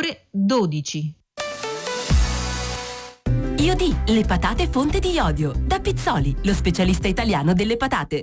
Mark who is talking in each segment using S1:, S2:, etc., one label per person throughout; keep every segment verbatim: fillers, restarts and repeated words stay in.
S1: ore dodici.
S2: Iodi, le patate fonte di iodio. Da Pizzoli, lo specialista italiano delle patate.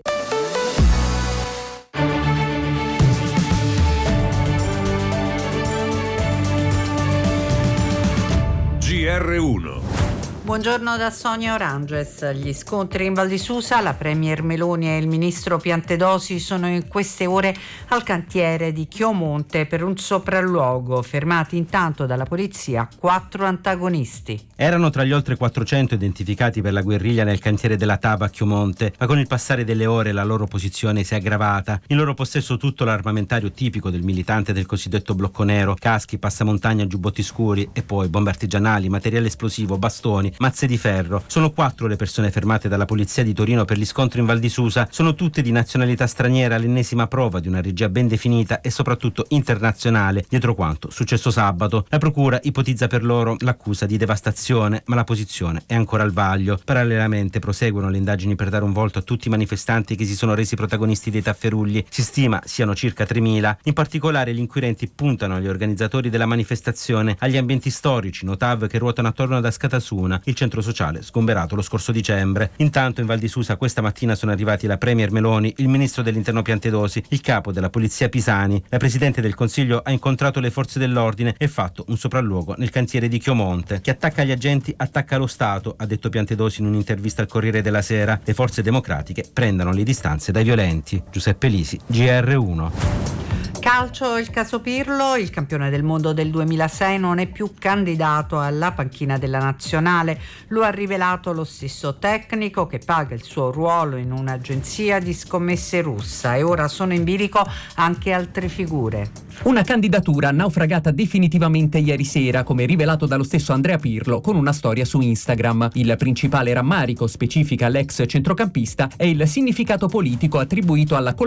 S3: G R uno.
S4: Buongiorno da Sonia Oranges. Gli scontri in Val di Susa, la premier Meloni e il ministro Piantedosi sono in queste ore al cantiere di Chiomonte per un sopralluogo, fermati intanto dalla polizia quattro antagonisti.
S5: Erano tra gli oltre quattrocento identificati per la guerriglia nel cantiere della Taba a Chiomonte, ma con il passare delle ore la loro posizione si è aggravata. In loro possesso tutto l'armamentario tipico del militante del cosiddetto blocco nero: caschi, passamontagna, giubbotti scuri e poi bombe artigianali, materiale esplosivo, bastoni, mazze di ferro. Sono quattro le persone fermate dalla polizia di Torino per gli scontri in Val di Susa. Sono tutte di nazionalità straniera, l'ennesima prova di una regia ben definita e soprattutto internazionale dietro quanto successo sabato. La procura ipotizza per loro l'accusa di devastazione, ma la posizione è ancora al vaglio. Parallelamente proseguono le indagini per dare un volto a tutti i manifestanti che si sono resi protagonisti dei tafferugli. Si stima siano circa tremila. In particolare gli inquirenti puntano agli organizzatori della manifestazione, agli ambienti storici, notav che ruotano attorno ad Ascatasuna, il centro sociale sgomberato lo scorso dicembre. Intanto in Val di Susa questa mattina sono arrivati la premier Meloni, il ministro dell'interno Piantedosi, il capo della polizia Pisani. La presidente del Consiglio ha incontrato le forze dell'ordine e fatto un sopralluogo nel cantiere di Chiomonte. Chi attacca gli agenti attacca lo Stato, ha detto Piantedosi in un'intervista al Corriere della Sera. Le forze democratiche prendano le distanze dai violenti. Giuseppe Lisi, G R uno.
S4: Calcio, il caso Pirlo, il campione del mondo del duemilasei non è più candidato alla panchina della nazionale. Lo ha rivelato lo stesso tecnico che paga il suo ruolo in un'agenzia di scommesse russa, e ora sono in bilico anche altre figure.
S6: Una candidatura naufragata definitivamente ieri sera, come rivelato dallo stesso Andrea Pirlo con una storia su Instagram. Il principale rammarico, specifica l'ex centrocampista, è il significato politico attribuito alla